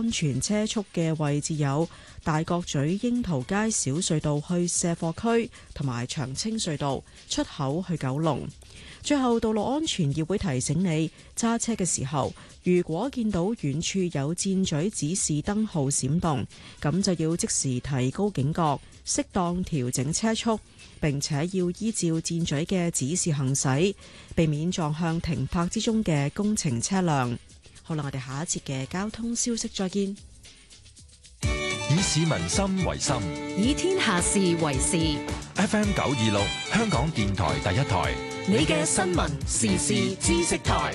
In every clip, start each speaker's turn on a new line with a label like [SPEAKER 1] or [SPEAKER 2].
[SPEAKER 1] 安全車速嘅位置有大角咀櫻桃街小隧道去卸貨區，同埋長青隧道出口去九龍。最後，道路安全議會提醒你，揸車嘅時候，如果見到遠處有箭嘴指示燈號閃動，咁就要即時提高警覺，適當調整車速，並且要依照箭嘴嘅指示行駛，避免撞向停泊之中嘅工程車輛。好啦，我哋下一節嘅交通消息再見。
[SPEAKER 2] 以市民心為心，
[SPEAKER 3] 以天下事為事。
[SPEAKER 2] FM 926，香港電台第一台，
[SPEAKER 3] 你嘅新聞時事知識台。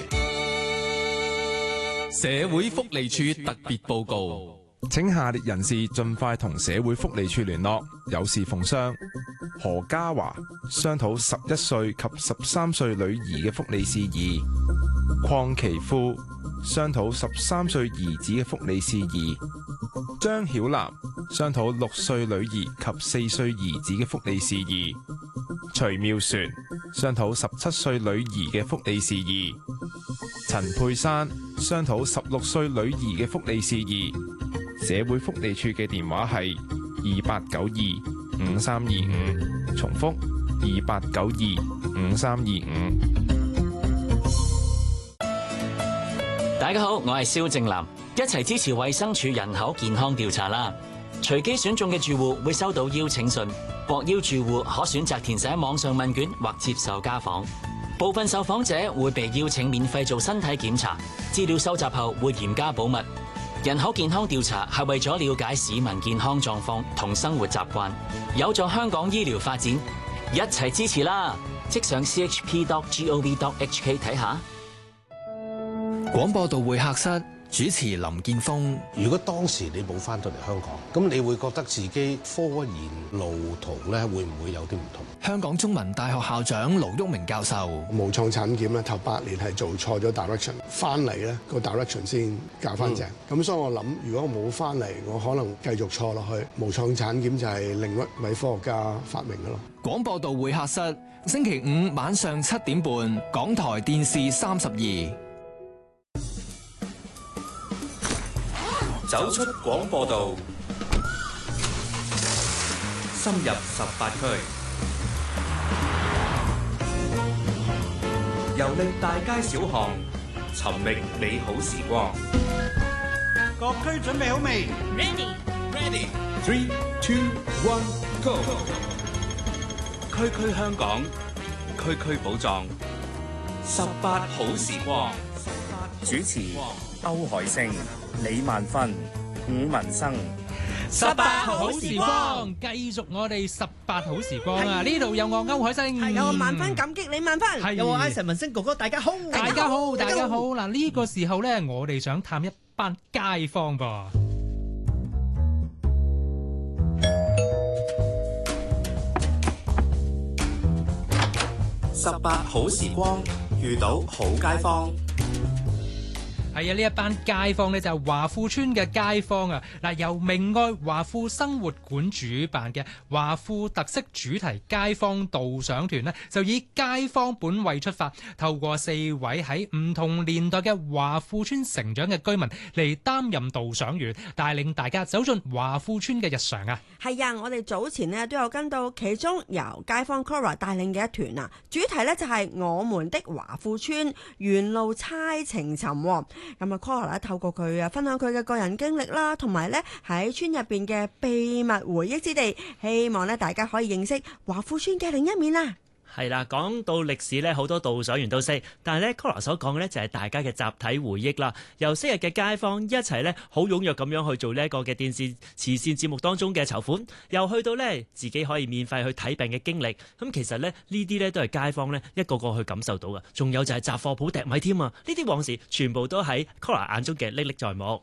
[SPEAKER 4] 社會福利署特別報告，
[SPEAKER 5] 請下列人士盡快同社會福利署聯絡，有事奉商。何家華商討11歲及13歲女兒嘅福利事宜。鄺其富商討13歲兒子嘅福利事宜。張曉南商討6歲女兒及4歲兒子嘅福利事宜。徐妙璇商討17歲女兒嘅福利事宜。陳佩珊商討16歲女兒嘅福利事宜。社會福利署嘅電話係28925325，重複28925325。
[SPEAKER 6] 大家好，我係蕭正楠，一齊支持衛生署人口健康調查啦！隨機選中嘅住戶會收到邀請信，獲邀住戶可選擇填寫網上問卷或接受家訪。部分受訪者會被邀請免費做身體檢查，資料收集後會嚴加保密。人口健康調查係為咗了解市民健康狀況同生活習慣，有助香港醫療發展，一齊支持啦！即上 chp.gov.hk 睇下。
[SPEAKER 7] 廣播道會客室主持林建峰。
[SPEAKER 8] 如果當時你冇翻到嚟香港，咁你會覺得自己科研路途咧會唔會有啲唔同？
[SPEAKER 7] 香港中文大學校長盧煜明教授。
[SPEAKER 9] 無創產檢咧頭8年係做錯咗 direction， 翻嚟咧個 direction 先教翻正。咁所以我諗，如果我冇翻嚟，我可能繼續錯落去。無創產檢就係另一位科學家發明嘅咯。
[SPEAKER 7] 廣播道會客室星期5晚上7點半，港台電視32。
[SPEAKER 10] 走出廣播道，深入18區，遊歷大街小巷，尋覓美好時光。
[SPEAKER 11] 各區準備好未
[SPEAKER 10] ？Ready, 3, 2, 1, go！ 區區香港，區區寶藏，18好時光。
[SPEAKER 12] 主持歐海星、李萬芬、伍文生。
[SPEAKER 13] 18好時光，繼續我哋18好時光啊！呢度有我歐海星，
[SPEAKER 14] 係有我萬分感激李萬芬，
[SPEAKER 15] 有我 Ivan 文星哥哥，大家好，
[SPEAKER 13] 大家好，大家好。嗱，呢個時候咧，我哋想探一班街坊噃。
[SPEAKER 10] 18好時光，遇到好街坊。
[SPEAKER 13] 係啊，呢一班街坊呢，就係華富村嘅街坊啊！嗱，由明愛華富生活館主辦嘅華富特色主題街坊導賞團呢，就以街坊本位出發，透過4位喺唔同年代嘅華富村成長嘅居民嚟擔任導賞員，帶領大家走進華富村嘅日常啊！
[SPEAKER 14] 係啊，我哋早前呢都有跟到其中由街坊 Cora 帶領嘅一團啊，主題呢就係我們的華富村沿路猜情尋。咁啊 Cora 透過佢分享佢嘅個人經歷啦，同埋咧喺村入邊嘅秘密回憶之地，希望咧大家可以認識華富村嘅另一面啊！
[SPEAKER 15] 係啦，講到歷史咧，好多導賞員都識，但係咧 Cora 所講嘅咧就係大家嘅集體回憶啦。由昔日嘅街坊一齊咧，好踴躍咁樣去做呢一個嘅電視慈善節目當中嘅籌款，又去到咧自己可以免費去睇病嘅經歷。咁其實咧呢啲咧都係街坊咧一個個去感受到嘅。仲有就係雜貨鋪賑米添啊！呢啲往事全部都喺 Cora 眼中嘅歷歷在目。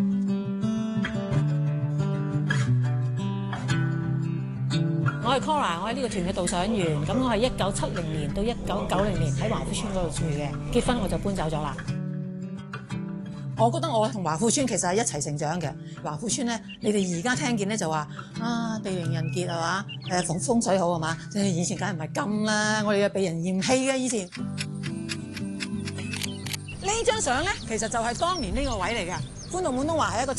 [SPEAKER 16] 我係 Cora， 我係呢個團嘅導賞員。咁我係1970年到1990年喺華富村嗰度住嘅，結婚我就搬走咗啦。我覺得我同華富村其實係一齊成長嘅。華富村咧，你哋而家聽見咧就話地靈人傑係嘛？風水好係嘛？即係以前梗係唔係咁啦，我哋係被人嫌棄嘅以前。呢張相咧，其實就係當年呢個位嚟嘅。歡樂滿東華係一個